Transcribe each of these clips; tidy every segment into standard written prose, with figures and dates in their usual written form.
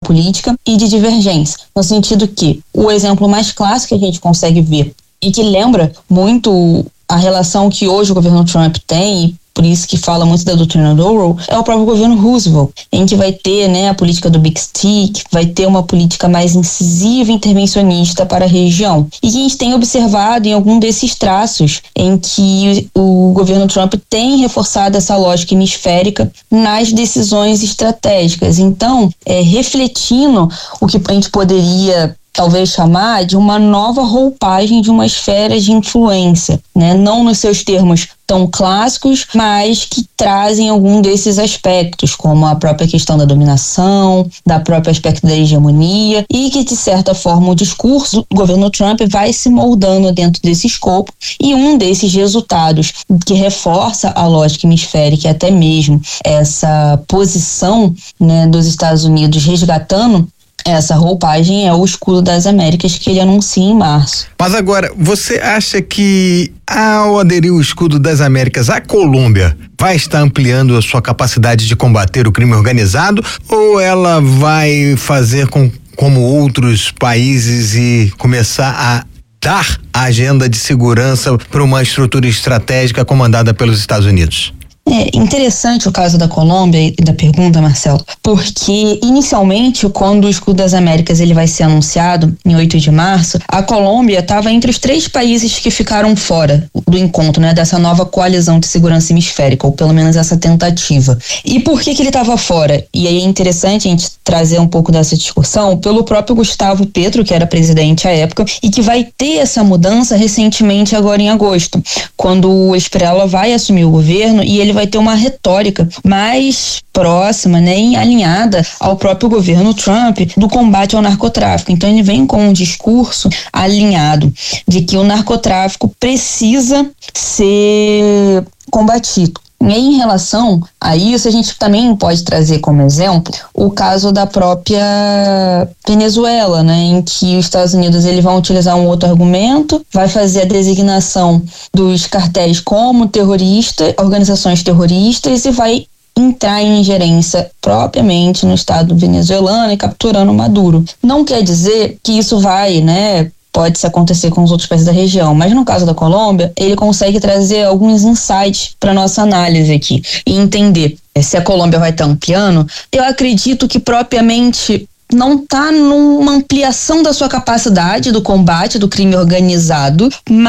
política e de divergência, no sentido que o exemplo mais clássico que a gente consegue ver e que lembra muito a relação que hoje o governo Trump tem, por isso que fala muito da doutrina Monroe, é o próprio governo Roosevelt, em que vai ter, a política do Big Stick, vai ter uma política mais incisiva e intervencionista para a região. E a gente tem observado em algum desses traços em que o governo Trump tem reforçado essa lógica hemisférica nas decisões estratégicas. Então, refletindo o que a gente poderia talvez chamar de uma nova roupagem de uma esfera de influência, não nos seus termos tão clássicos, mas que trazem algum desses aspectos, como a própria questão da dominação, da própria aspecto da hegemonia, e que, de certa forma, o discurso do governo Trump vai se moldando dentro desse escopo, e um desses resultados que reforça a lógica hemisférica e até mesmo essa posição, dos Estados Unidos resgatando essa roupagem é o escudo das Américas que ele anuncia em março. Mas agora, você acha que ao aderir o escudo das Américas, a Colômbia vai estar ampliando a sua capacidade de combater o crime organizado, ou ela vai fazer como outros países e começar a dar a agenda de segurança para uma estrutura estratégica comandada pelos Estados Unidos? É interessante o caso da Colômbia e da pergunta, Marcelo, porque inicialmente, quando o escudo das Américas ele vai ser anunciado em 8 de março, a Colômbia estava entre os 3 países que ficaram fora do encontro, dessa nova coalizão de segurança hemisférica, ou pelo menos essa tentativa. E por que ele estava fora? E aí é interessante a gente trazer um pouco dessa discussão pelo próprio Gustavo Petro, que era presidente à época, e que vai ter essa mudança recentemente agora em agosto, quando o Estrela vai assumir o governo e ele vai ter uma retórica mais próxima, e alinhada ao próprio governo Trump do combate ao narcotráfico. Então ele vem com um discurso alinhado de que o narcotráfico precisa ser combatido. E aí, em relação a isso, a gente também pode trazer como exemplo o caso da própria Venezuela, em que os Estados Unidos eles vão utilizar um outro argumento, vai fazer a designação dos cartéis como organizações terroristas e vai entrar em ingerência propriamente no Estado venezuelano e capturando Maduro. Não quer dizer que isso vai, pode-se acontecer com os outros países da região, mas no caso da Colômbia, ele consegue trazer alguns insights para nossa análise aqui e entender se a Colômbia vai estar ampliando. Eu acredito que propriamente não está numa ampliação da sua capacidade do combate do crime organizado,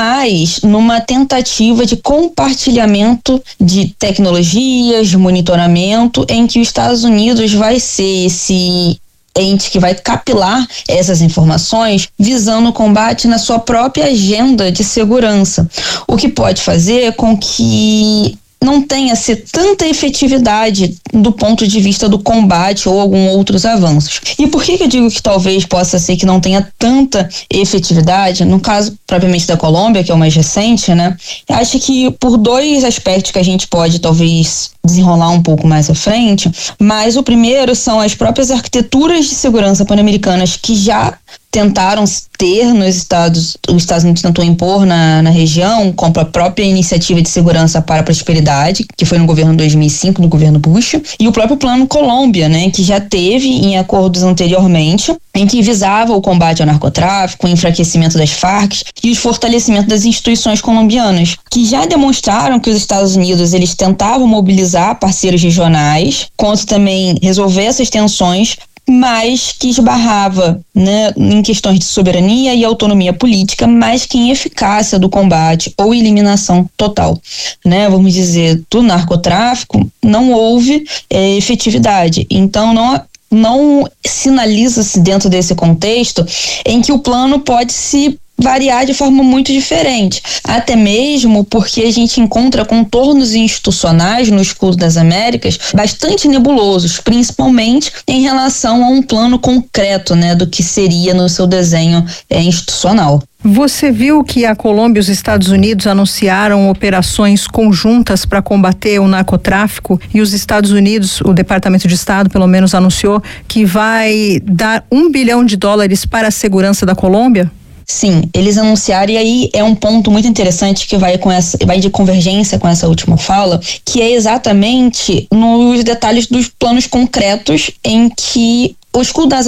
mas numa tentativa de compartilhamento de tecnologias, de monitoramento, em que os Estados Unidos vai ser esse ente que vai capilar essas informações visando o combate na sua própria agenda de segurança, o que pode fazer com que não tenha tanta efetividade do ponto de vista do combate ou alguns outros avanços. E por que eu digo que talvez possa ser que não tenha tanta efetividade? No caso propriamente da Colômbia, que é o mais recente, acho que por 2 aspectos que a gente pode talvez desenrolar um pouco mais à frente, mas o primeiro são as próprias arquiteturas de segurança pan-americanas que já tentaram ter nos Estados Unidos tentou impor na região, com a própria Iniciativa de Segurança para a Prosperidade, que foi no governo 2005, no governo Bush, e o próprio Plano Colômbia, que já teve em acordos anteriormente, em que visava o combate ao narcotráfico, o enfraquecimento das Farc e o fortalecimento das instituições colombianas, que já demonstraram que os Estados Unidos eles tentavam mobilizar parceiros regionais, quanto também resolver essas tensões, mas que esbarrava em questões de soberania e autonomia política, mais que em eficácia do combate ou eliminação total. Vamos dizer, do narcotráfico não houve efetividade. Então não sinaliza-se dentro desse contexto em que o plano pode se variar de forma muito diferente, até mesmo porque a gente encontra contornos institucionais no escudo das Américas bastante nebulosos, principalmente em relação a um plano concreto, do que seria no seu desenho institucional. Você viu que a Colômbia e os Estados Unidos anunciaram operações conjuntas para combater o narcotráfico, e os Estados Unidos, o Departamento de Estado pelo menos anunciou que vai dar $1 bilhão para a segurança da Colômbia? Sim, eles anunciaram, e aí é um ponto muito interessante que vai de convergência com essa última fala, que é exatamente nos detalhes dos planos concretos em que o escudo das